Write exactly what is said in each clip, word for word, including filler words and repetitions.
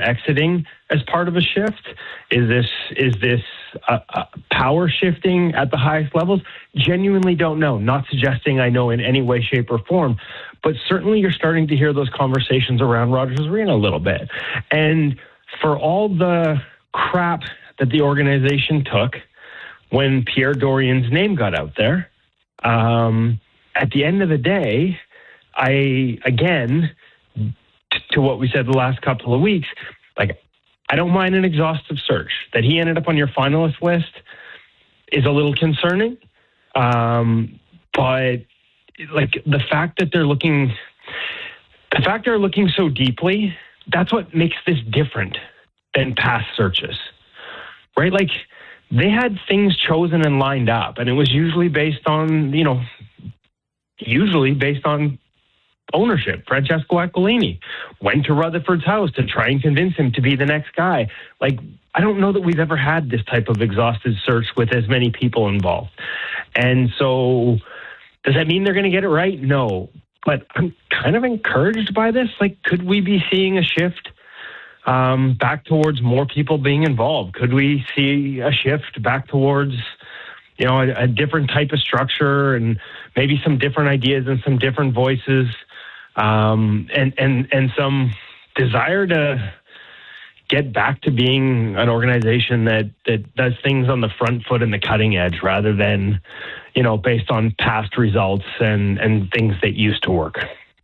exiting as part of a shift? Is this is this uh, uh, power shifting at the highest levels? Genuinely don't know. Not suggesting I know in any way, shape, or form, but certainly you're starting to hear those conversations around Rogers Arena a little bit. And for all the crap that the organization took when Pierre Dorian's name got out there, um, at the end of the day, I, again, t- to what we said the last couple of weeks, like, I don't mind an exhaustive search. That he ended up on your finalist list is a little concerning. Um, but, like, the fact that they're looking, the fact they're looking so deeply, that's what makes this different than past searches, right? Like, they had things chosen and lined up, and it was usually based on, you know, usually based on ownership. Francesco Aquilini went to Rutherford's house to try and convince him to be the next guy. Like, I don't know that we've ever had this type of exhaustive search with as many people involved. And so, does that mean they're going to get it right? No. But I'm kind of encouraged by this. Like, could we be seeing a shift um, back towards more people being involved? Could we see a shift back towards, you know, a, a different type of structure and maybe some different ideas and some different voices, um, and, and, and some desire to get back to being an organization that, that does things on the front foot and the cutting edge rather than, you know, based on past results and, and things that used to work.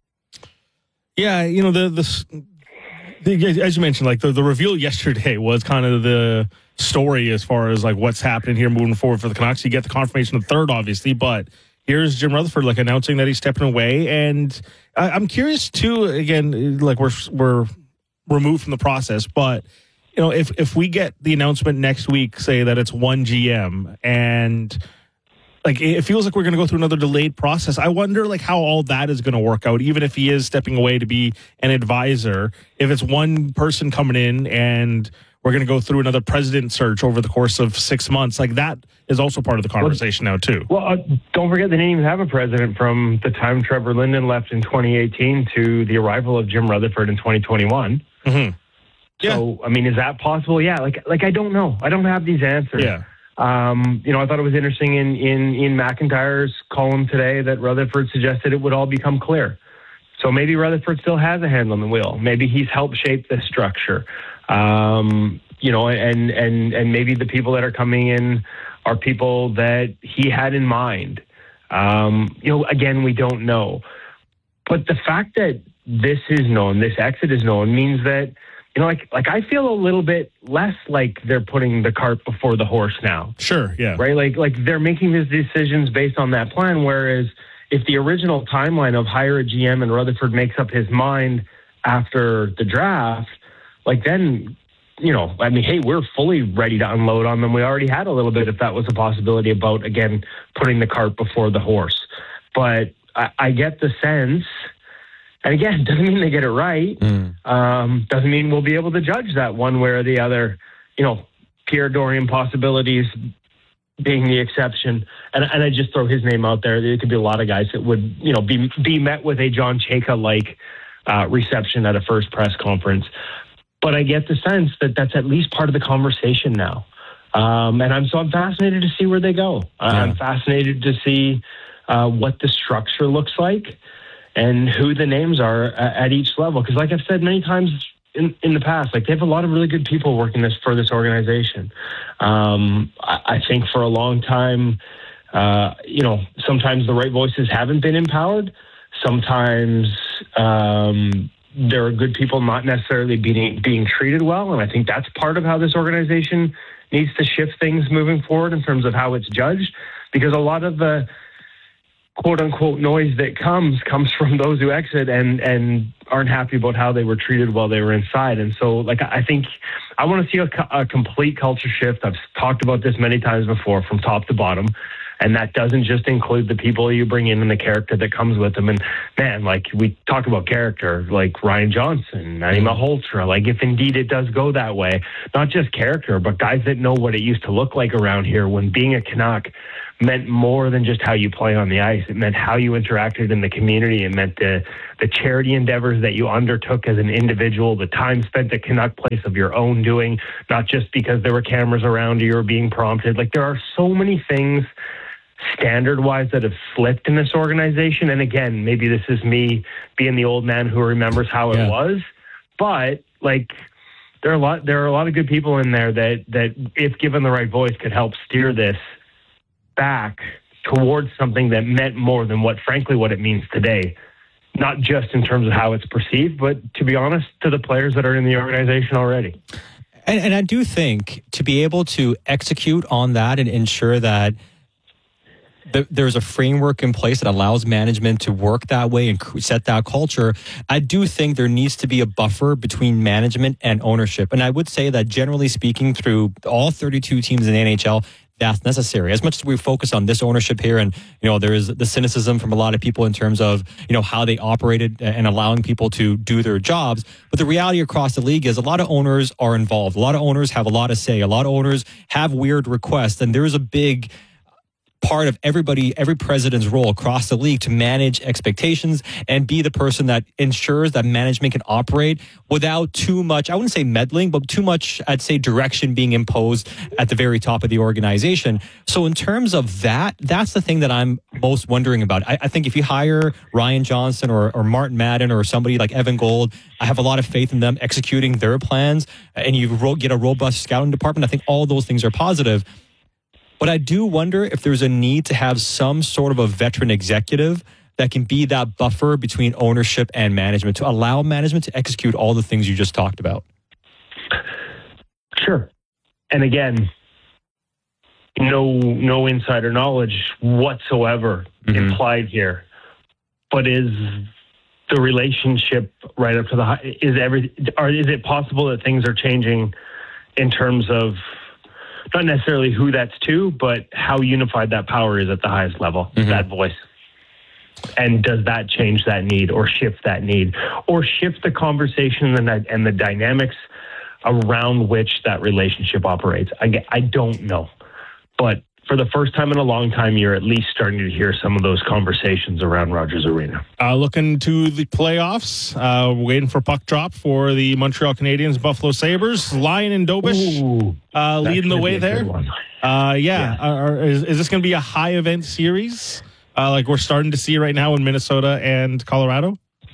Yeah, you know, the, the, the as you mentioned, like the, the reveal yesterday was kind of the story as far as like what's happening here moving forward for the Canucks. You get the confirmation of third, obviously, but here's Jim Rutherford like announcing that he's stepping away. And I, I'm curious too, again, like we're, we're removed from the process, but you know, if, if we get the announcement next week, say that it's one G M and like it feels like we're going to go through another delayed process. I wonder like how all that is going to work out, even if he is stepping away to be an advisor, if it's one person coming in and we're going to go through another president search over the course of six months. Like that is also part of the conversation well, now too. Well, uh, don't forget they didn't even have a president from the time Trevor Linden left in twenty eighteen to the arrival of Jim Rutherford in twenty twenty-one. Mm-hmm. Yeah. So, I mean, is that possible? Yeah. Like, like I don't know. I don't have these answers. Yeah. Um, you know, I thought it was interesting in, in, in McIntyre's column today that Rutherford suggested it would all become clear. So maybe Rutherford still has a hand on the wheel. Maybe he's helped shape this structure. Um, you know, and, and, and maybe the people that are coming in are people that he had in mind. Um, you know, again, we don't know. But the fact that this is known, this exit is known, means that, you know, like, like I feel a little bit less like they're putting the cart before the horse now. Sure, yeah. Right? Like, like they're making these decisions based on that plan, whereas if the original timeline of hire a G M and Rutherford makes up his mind after the draft, like then, you know, I mean, hey, we're fully ready to unload on them. We already had a little bit, if that was a possibility, about, again, putting the cart before the horse. But I, I get the sense, and again, doesn't mean they get it right. Mm. Um, doesn't mean we'll be able to judge that one way or the other. You know, Pierre Dorian possibilities being the exception. And, and I just throw his name out there. There could be a lot of guys that would, you know, be be met with a John Chayka-like uh, reception at a first press conference. But I get the sense that that's at least part of the conversation now. Um, and I'm so I'm fascinated to see where they go. Yeah. I'm fascinated to see uh, what the structure looks like and who the names are at each level. Because like I've said many times in, in the past, like they have a lot of really good people working this for this organization. Um, I, I think for a long time, uh, you know, sometimes the right voices haven't been empowered. Sometimes um, there are good people not necessarily being being treated well. And I think that's part of how this organization needs to shift things moving forward in terms of how it's judged. Because a lot of the quote unquote noise that comes comes from those who exit and and aren't happy about how they were treated while they were inside. And so like I think I want to see a, a complete culture shift. I've talked about this many times before, from top to bottom, and that doesn't just include the people you bring in and the character that comes with them. And man, like we talk about character, like Ryan Johnson, Manny Malhotra, like if indeed it does go that way, not just character, but guys that know what it used to look like around here when being a Canuck meant more than just how you play on the ice. It meant how you interacted in the community. It meant the, the charity endeavors that you undertook as an individual, the time spent at Canuck Place of your own doing, not just because there were cameras around you or being prompted. Like, there are so many things standard-wise that have slipped in this organization. And again, maybe this is me being the old man who remembers how yeah. it was, but like, there are a lot, there are a lot of good people in there that, that if given the right voice could help steer this back towards something that meant more than what, frankly, what it means today. Not just in terms of how it's perceived, but to be honest, to the players that are in the organization already. And, and I do think to be able to execute on that and ensure that th- there's a framework in place that allows management to work that way and set that culture, I do think there needs to be a buffer between management and ownership. And I would say that generally speaking, through all thirty-two teams in the N H L, that's necessary. As much as we focus on this ownership here, and you know, there is the cynicism from a lot of people in terms of you know how they operated and allowing people to do their jobs. But the reality across the league is a lot of owners are involved. A lot of owners have a lot to say. A lot of owners have weird requests, and there is a big part of everybody, every president's role across the league to manage expectations and be the person that ensures that management can operate without too much, I wouldn't say meddling, but too much, I'd say, direction being imposed at the very top of the organization. So in terms of that, that's the thing that I'm most wondering about. I, I think if you hire Ryan Johnson or, or Martin Madden or somebody like Evan Gold, I have a lot of faith in them executing their plans, and you ro- get a robust scouting department. I think all those things are positive. But I do wonder if there's a need to have some sort of a veteran executive that can be that buffer between ownership and management to allow management to execute all the things you just talked about. Sure. And again, no no insider knowledge whatsoever mm-hmm. implied here. But is the relationship right up to the high, is every or is it possible that things are changing in terms of not necessarily who that's to, but how unified that power is at the highest level, mm-hmm. that voice. And does that change that need or shift that need or shift the conversation and the, and the dynamics around which that relationship operates? I, I don't know. But for the first time in a long time, you're at least starting to hear some of those conversations around Rogers Arena. Uh, looking to the playoffs, uh, waiting for puck drop for the Montreal Canadiens, Buffalo Sabres. Lyon and Dobish Ooh, uh, leading the way there. Uh, yeah, yeah. Are, is, is this going to be a high event series uh, like we're starting to see right now in Minnesota and Colorado?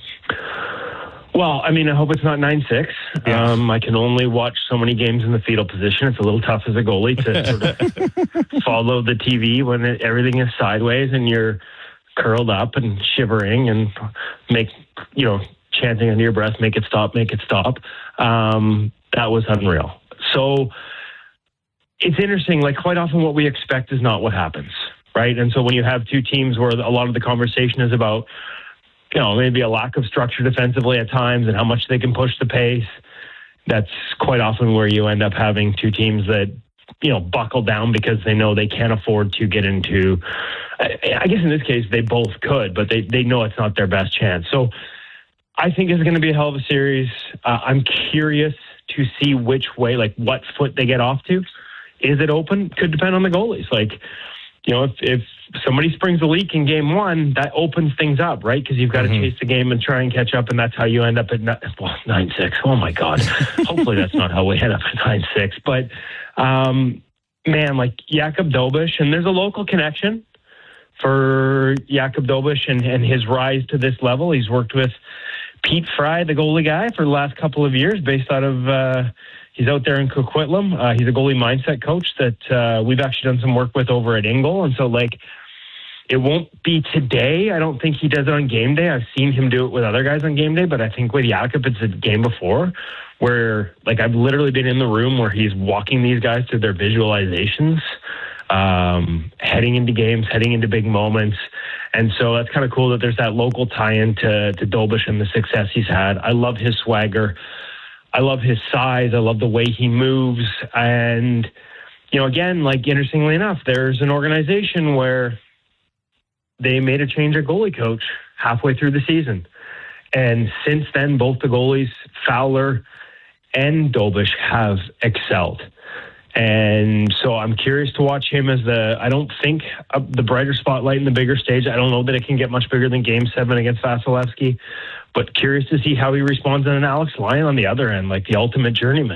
Well, I mean, I hope it's not nine six. Yeah. Um, I can only watch so many games in the fetal position. It's a little tough as a goalie to sort of follow the T V when it, everything is sideways and you're curled up and shivering and make, you know, chanting under your breath, make it stop, make it stop. Um, that was unreal. So it's interesting. Like, quite often what we expect is not what happens, right? And so when you have two teams where a lot of the conversation is about, you know, maybe a lack of structure defensively at times and how much they can push the pace, that's quite often where you end up having two teams that, you know, buckle down because they know they can't afford to get into, I guess in this case, they both could, but they, they know it's not their best chance. So I think it's going to be a hell of a series. Uh, I'm curious to see which way, like what foot they get off to. Is it open? Could depend on the goalies. Like, you know, if, if somebody springs a leak in game one, that opens things up, right? Because you've got to mm-hmm. chase the game and try and catch up, and that's how you end up at nine six. Oh, my God. Hopefully that's not how we end up at nine six. But, um, man, like Jakub Dobish, and there's a local connection for Jakub Dobish and, and his rise to this level. He's worked with Pete Fry, the goalie guy, for the last couple of years based out of... Uh, He's out there in Coquitlam. Uh, he's a goalie mindset coach that uh, we've actually done some work with over at Ingle. And so, like, it won't be today. I don't think he does it on game day. I've seen him do it with other guys on game day, but I think with Jakub, it's a game before where, like, I've literally been in the room where he's walking these guys through their visualizations, um, heading into games, heading into big moments. And so that's kind of cool that there's that local tie-in to, to Dobish and the success he's had. I love his swagger. I love his size. I love the way he moves. And, you know, again, like, interestingly enough, there's an organization where they made a change at goalie coach halfway through the season. And since then, both the goalies, Fowler and Dobish, have excelled. And so I'm curious to watch him as the, I don't think uh, the brighter spotlight in the bigger stage. I don't know that it can get much bigger than game seven against Vasilevsky, but curious to see how he responds on an Alex Lyon on the other end, like the ultimate journeyman.